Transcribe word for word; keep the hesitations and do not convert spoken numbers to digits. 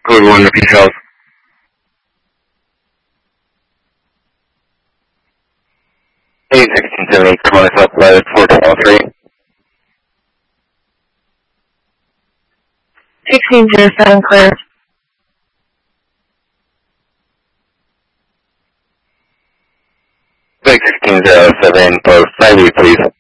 Code one, repeat health. eight sixteen seven eight, come on, it's up, lattice four twelve three. sixteen zero seven, clear. sixteen zero seven, post ninety, please.